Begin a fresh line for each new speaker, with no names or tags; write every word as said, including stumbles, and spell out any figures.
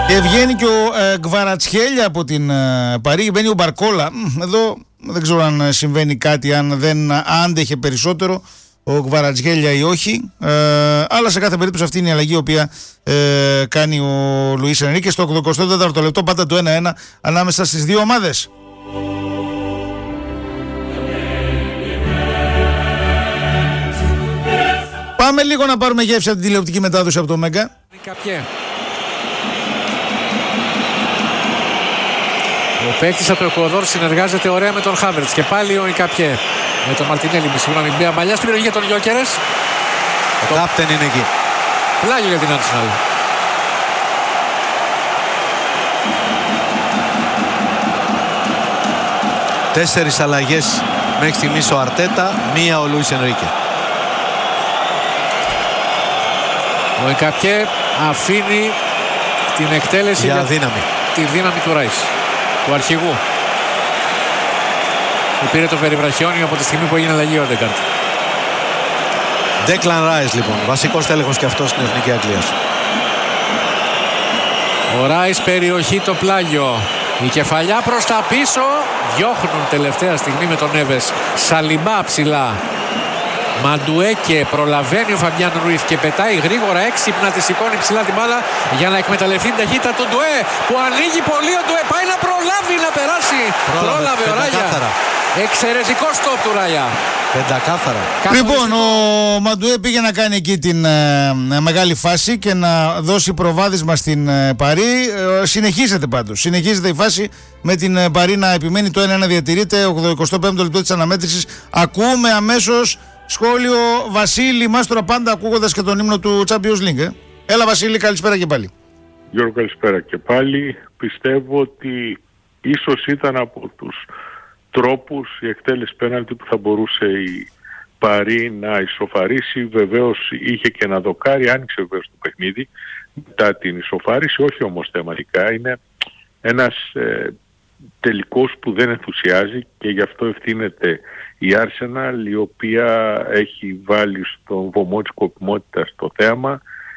Και βγαίνει και ο ε, Γκβαρατσχέλια από την ε, Παρί, μπαίνει ο Μπαρκόλα. Εδώ δεν ξέρω αν συμβαίνει κάτι, αν δεν άντεχε περισσότερο ο Γκβαρατσχέλια ή όχι. Ε, αλλά σε κάθε περίπτωση αυτή είναι η αλλαγή η οποία ε, κάνει ο Λουίς Ενρίκε στο ογδοηκοστό τέταρτο λεπτό, πάντα το ένα ένα ανάμεσα στις δύο ομάδες. Πάμε λίγο να πάρουμε γεύση από την τηλεοπτική μετάδοση από το Μέγκα.
Ο παίκτης από το Εκουαδόρ συνεργάζεται ωραία με τον Χάβερτς και πάλι ο Ικαπιέ με τον Μαρτινέλη. Με συγγνώμη, μια μαλλιά στην περιοχή για τον Γιόκερες.
Ο κάπτεν είναι εκεί.
Πλάγιο για την Arsenal.
Τέσσερις αλλαγές μέχρι στιγμής ο Αρτέτα, μία ο Λουίς Ενρίκε.
Ο Ικαπιέ αφήνει την εκτέλεση
για,
για
δύναμη.
Τη δύναμη του Ράις, του αρχηγού. Που πήρε το περιβραχιόνιο από τη στιγμή που έγινε αλλαγή ο Όντεγκαρντ.
Declan Rice λοιπόν, βασικός τέλεχος και αυτός στην Εθνική Αγγλίας.
Ο Ράις περιοχή το πλάγιο. Η κεφαλιά προς τα πίσω. Διώχνουν τελευταία στιγμή με τον Νέβες. Σαλιμπά ψηλά. Μαντουέκε, προλαβαίνει ο Φαμπιάν Ρουίθ και πετάει γρήγορα, έξυπνα τη σηκώνει ψηλά την μπάλα για να εκμεταλλευτεί την ταχύτητα του Ντουέ που ανοίγει πολύ. Ο Ντουέ πάει να προλάβει να περάσει. Πρόλαβε, Πρόλαβε ο Ράγια. Εξαιρετικό στόπ του Ράγια.
Πεντακάθαρα.
Λοιπόν, ο Μαντουέ πήγε να κάνει εκεί την ε, μεγάλη φάση και να δώσει προβάδισμα στην ε, Παρί. Ε, συνεχίζεται πάντως. Συνεχίζεται η φάση με την ε, Παρί να επιμένει. Το ένα ένα διατηρείται. ογδοηκοστό πέμπτο λεπτό της αναμέτρησης. Ακούμε αμέσως σχόλιο Βασίλη Μάστορα, πάντα ακούγοντας και τον ύμνο του Champions League. Ε. Έλα Βασίλη, καλησπέρα και πάλι.
Γιώργο, καλησπέρα και πάλι. Πιστεύω ότι ίσως ήταν από τους τρόπους η εκτέλεση πέναλτι που θα μπορούσε η Παρί να ισοφαρίσει. Βεβαίως είχε και ένα δοκάρι, άνοιξε βεβαίως το παιχνίδι μετά την ισοφάριση, όχι όμως θεματικά. Είναι ένας ε, τελικός που δεν ενθουσιάζει και γι' αυτό ευθύνεται η Arsenal, η οποία έχει βάλει στον βωμό της σκοπιμότητας το θέαμα